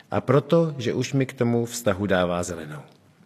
A proto, že už mi k tomu vztahu dává zelenou.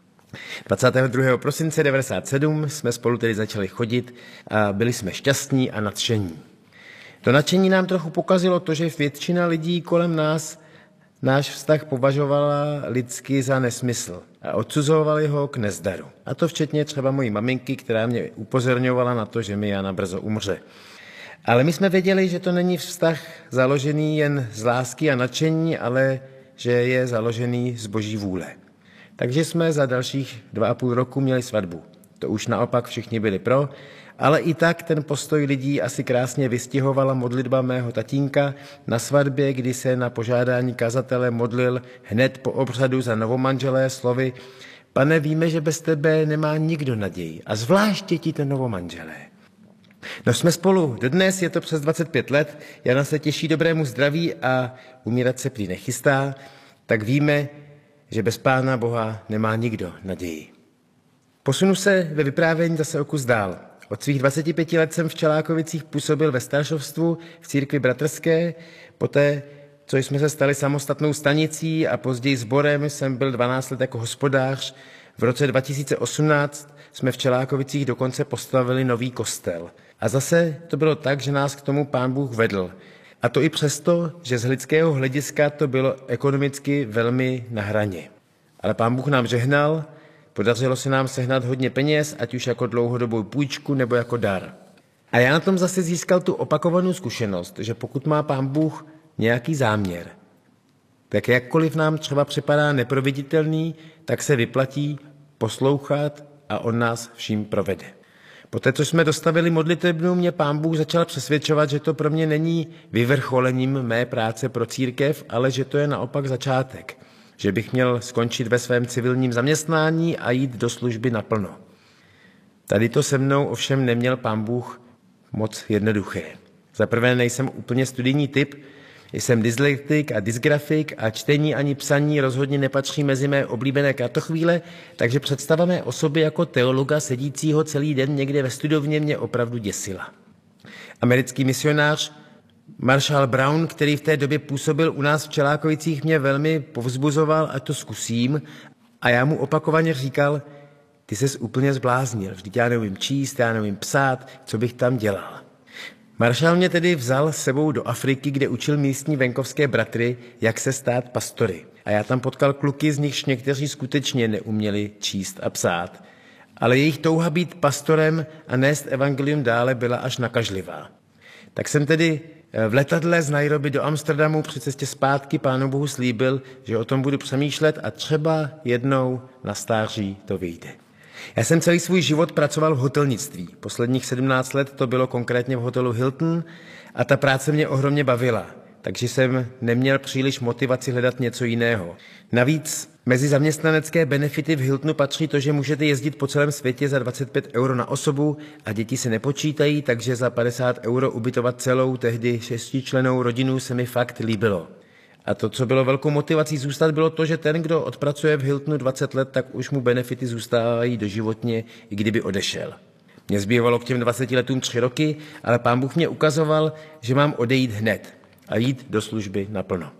22. prosince 1997 jsme spolu tedy začali chodit a byli jsme šťastní a nadšení. To nadšení nám trochu pokazilo to, že většina lidí kolem nás náš vztah považovala lidsky za nesmysl a odsuzovali ho k nezdaru. A to včetně třeba mojí maminky, která mě upozorňovala na to, že mi Jana brzo umře. Ale my jsme věděli, že to není vztah založený jen z lásky a nadšení, ale že je založený z boží vůle. Takže jsme za dalších 2,5 roku měli svatbu. To už naopak všichni byli pro, ale i tak ten postoj lidí asi krásně vystihovala modlitba mého tatínka na svatbě, kdy se na požádání kazatele modlil hned po obřadu za novomanželé slovy: Pane, víme, že bez tebe nemá nikdo naději a zvláště ti ten novomanželé. No jsme spolu dodnes, je to přes 25 let, Jana se těší dobrému zdraví a umírat se prý nechystá, tak víme, že bez Pána Boha nemá nikdo naději. Posunu se ve vyprávění zase o kus dál. Od svých 25 let jsem v Čelákovicích působil ve staršovstvu v církvi bratrské, poté, co jsme se stali samostatnou stanicí a později sborem, jsem byl 12 let jako hospodář. V roce 2018 jsme v Čelákovicích dokonce postavili nový kostel. A zase to bylo tak, že nás k tomu Pán Bůh vedl. A to i přesto, že z lidského hlediska to bylo ekonomicky velmi na hraně. Ale Pán Bůh nám žehnal, podařilo se nám sehnat hodně peněz, ať už jako dlouhodobou půjčku nebo jako dar. A já na tom zase získal tu opakovanou zkušenost, že pokud má Pán Bůh nějaký záměr, tak jakkoliv nám třeba připadá neproveditelný, tak se vyplatí poslouchat a on nás vším provede. Poté, co jsme dostavili modlitebnu, mě Pán Bůh začal přesvědčovat, že to pro mě není vyvrcholením mé práce pro církev, ale že to je naopak začátek. Že bych měl skončit ve svém civilním zaměstnání a jít do služby naplno. Tady to se mnou ovšem neměl Pán Bůh moc jednoduché. Za prvé nejsem úplně studijní typ, jsem dyslektik a dysgrafik a čtení ani psaní rozhodně nepatří mezi mé oblíbené kratochvíle, takže představa mé osoby jako teologa sedícího celý den někde ve studovně mě opravdu děsila. Americký misionář Marshall Brown, který v té době působil u nás v Čelákovicích, mě velmi povzbuzoval, ať to zkusím, a já mu opakovaně říkal: ty ses úplně zbláznil, vždyť já neumím číst, já neumím psát, co bych tam dělal. Marshall mě tedy vzal s sebou do Afriky, kde učil místní venkovské bratry, jak se stát pastory. A já tam potkal kluky, z nichž někteří skutečně neuměli číst a psát. Ale jejich touha být pastorem a nést evangelium dále byla až nakažlivá. Tak jsem tedy v letadle z Nairobi do Amsterdamu při cestě zpátky Pánu Bohu slíbil, že o tom budu přemýšlet a třeba jednou na stáří to vyjde. Já jsem celý svůj život pracoval v hotelnictví. Posledních 17 let to bylo konkrétně v hotelu Hilton a ta práce mě ohromně bavila, takže jsem neměl příliš motivaci hledat něco jiného. Navíc mezi zaměstnanecké benefity v Hiltonu patří to, že můžete jezdit po celém světě za 25 € na osobu a děti se nepočítají, takže za 50 € ubytovat celou tehdy 6člennou rodinu se mi fakt líbilo. A to, co bylo velkou motivací zůstat, bylo to, že ten, kdo odpracuje v Hiltonu 20 let, tak už mu benefity zůstávají doživotně, i kdyby odešel. Mně zbývalo k těm 20 letům 3 roky, ale Pán Bůh mě ukazoval, že mám odejít hned a jít do služby naplno.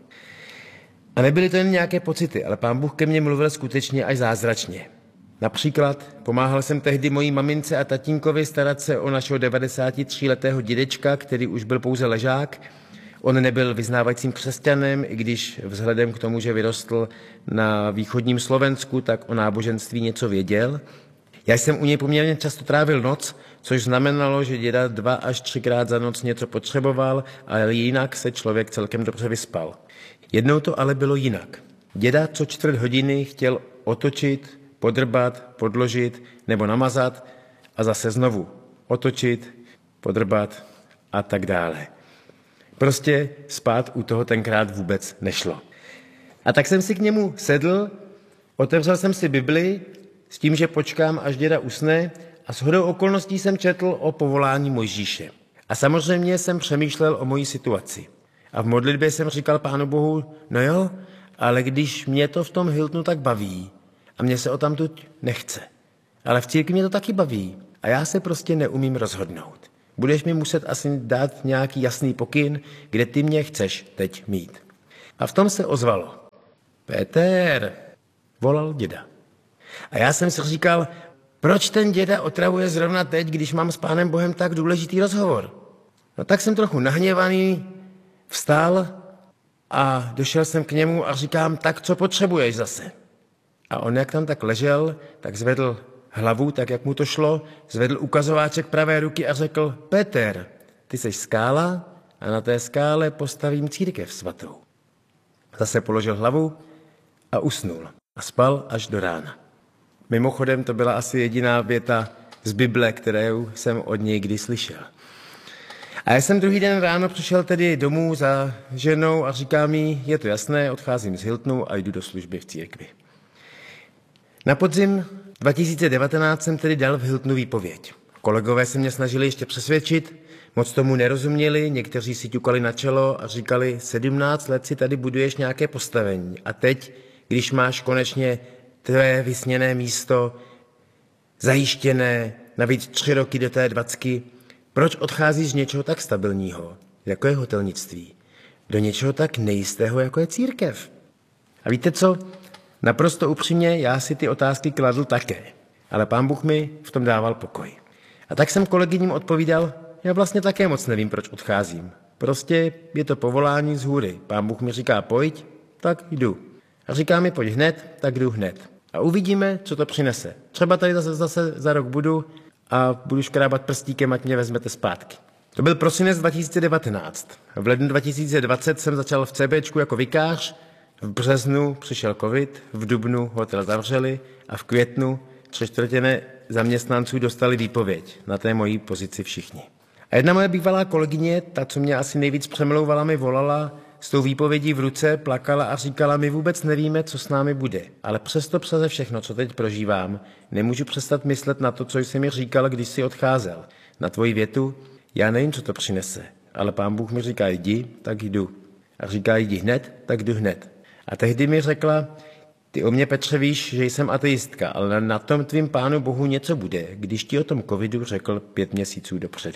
A nebyly to jen nějaké pocity, ale Pán Bůh ke mně mluvil skutečně až zázračně. Například pomáhal jsem tehdy mojí mamince a tatínkovi starat se o našeho 93letého dědečka, který už byl pouze ležák. On nebyl vyznávajícím křesťanem, i když vzhledem k tomu, že vyrostl na východním Slovensku, tak o náboženství něco věděl. Já jsem u něj poměrně často trávil noc, což znamenalo, že děda 2 až 3krát za noc něco potřeboval, ale jinak se člověk celkem dobře vyspal. Jednou to ale bylo jinak. Děda co 4 hodiny chtěl otočit, podrbat, podložit nebo namazat a zase znovu otočit, podrbat a tak dále. Prostě spát u toho tenkrát vůbec nešlo. A tak jsem si k němu sedl, otevřel jsem si Bibli s tím, že počkám, až děda usne, a shodou okolností jsem četl o povolání Mojžíše. A samozřejmě jsem přemýšlel o mojí situaci. A v modlitbě jsem říkal Pánu Bohu: no jo, ale když mě to v tom Hiltonu tak baví a mě se o tamtud nechce, ale v církvi mě to taky baví a já se prostě neumím rozhodnout. Budeš mi muset asi dát nějaký jasný pokyn, kde ty mě chceš teď mít. A v tom se ozvalo: Péter, volal děda. A já jsem si říkal, proč ten děda otravuje zrovna teď, když mám s Pánem Bohem tak důležitý rozhovor? No tak jsem trochu nahněvaný, vstal a došel jsem k němu a říkám, tak co potřebuješ zase? A on, jak tam tak ležel, tak zvedl hlavu, tak jak mu to šlo, zvedl ukazováček pravé ruky a řekl, Péter, ty seš skála a na té skále postavím církev svatou. Zase položil hlavu a usnul. A spal až do rána. Mimochodem to byla asi jediná věta z Bible, kterou jsem od něj kdy slyšel. A já jsem druhý den ráno přišel tedy domů za ženou a říkám jí, je to jasné, odcházím z Hiltonu a jdu do služby v církvi. Na podzim 2019 jsem tedy dal v Hiltonu výpověď. Kolegové se mě snažili ještě přesvědčit, moc tomu nerozuměli, někteří si ťukali na čelo a říkali, 17 let si tady buduješ nějaké postavení a teď, když máš konečně tvé vysněné místo zajištěné, navíc 3 roky do té 20, proč odcházíš z něčeho tak stabilního, jako je hotelnictví, do něčeho tak nejistého, jako je církev? A víte co? Naprosto upřímně, já si ty otázky kladl také, ale Pán Bůh mi v tom dával pokoj. A tak jsem kolegyním odpovídal, já vlastně také moc nevím, proč odcházím. Prostě je to povolání z hůry. Pán Bůh mi říká, pojď, tak jdu. A říká mi, pojď hned, tak jdu hned. A uvidíme, co to přinese. Třeba tady zase za rok budu a budu škrábat prstíkem, ať mě vezmete zpátky. To byl prosinec 2019. V lednu 2020 jsem začal v CBčku jako vikář, v březnu přišel covid, v dubnu hotel zavřeli a v květnu 3/4 zaměstnanců dostali výpověď. Na té mojí pozici všichni. A jedna moje bývalá kolegyně, ta, co mě asi nejvíc přemlouvala, mi volala s tou výpovědí v ruce, plakala a říkala, my vůbec nevíme, co s námi bude. Ale přesto přeze všechno, co teď prožívám, nemůžu přestat myslet na to, co jsi mi říkal, když jsi odcházel. Na tvoji větu, já nevím, co to přinese, ale Pán Bůh mi říká, jdi, tak jdu. A říká, jdi hned, tak jdu hned. A tehdy mi řekla, ty o mě, Petře, víš, že jsem ateistka, ale na tom tvým Pánu Bohu něco bude, když ti o tom covidu řekl 5 měsíců dopředu.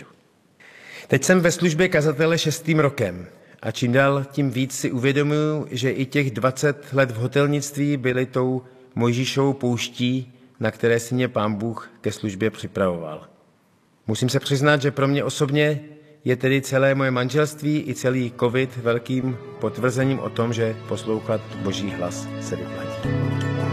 Teď jsem ve službě kazatele 6. rokem a čím dál tím víc si uvědomuji, že i těch 20 let v hotelnictví byly tou Mojžíšovou pouští, na které si mě Pán Bůh ke službě připravoval. Musím se přiznat, že pro mě osobně je tedy celé moje manželství i celý covid velkým potvrzením o tom, že poslouchat Boží hlas se vyplatí.